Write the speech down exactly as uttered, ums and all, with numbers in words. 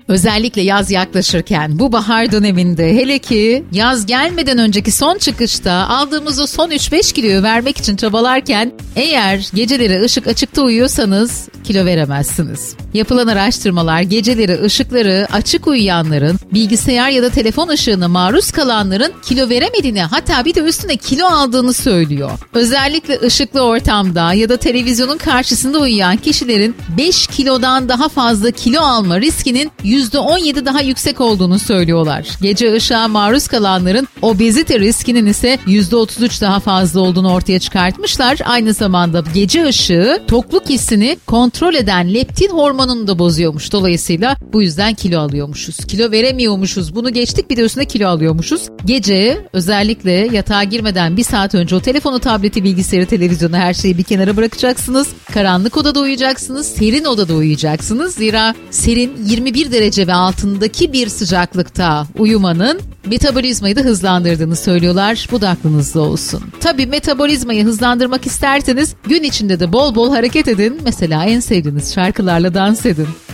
Özellikle yaz yaklaşırken bu bahar döneminde, hele ki yaz gelmeden önceki son çıkışta aldığımız o son üç beş kiloyu vermek için çabalarken eğer geceleri ışık açıkta uyuyorsanız kilo veremezsiniz. Yapılan araştırmalar geceleri ışıkları açık uyuyanların, bilgisayar ya da telefon ışığına maruz kalanların kilo veremediğini, hatta bir de üstüne kilo aldığını söylüyor. Özellikle ışıklı ortamda ya da televizyonun karşısında uyuyan kişilerin beş kilodan daha fazla kilo alma riskinin yüzde on yedi daha yüksek olduğunu söylüyorlar. Gece ışığa maruz kalanların obezite riskinin ise yüzde otuz üç daha fazla olduğunu ortaya çıkartmışlar. Aynı zamanda gece ışığı tokluk hissini kontrol eden leptin hormonunu da bozuyormuş. Dolayısıyla bu yüzden kilo alıyormuşuz. Kilo veremiyormuşuz. Bunu geçtik, bir de üstüne kilo alıyormuşuz. Gece özellikle yatağa girmeden bir saat önce o telefonu, tableti, bilgisayarı, televizyonu, her şeyi bir kenara bırakacaksınız. Karanlık odada uyuyacaksınız. Serin odada uyuyacaksınız. Zira serin yirmi bir derece ve altındaki bir sıcaklıkta uyumanın metabolizmayı da hızlandırdığını söylüyorlar. Bu da aklınızda olsun. Tabii metabolizmayı hızlandırmak isterseniz gün içinde de bol bol hareket edin. Mesela en sevdiğiniz şarkılarla dans edin.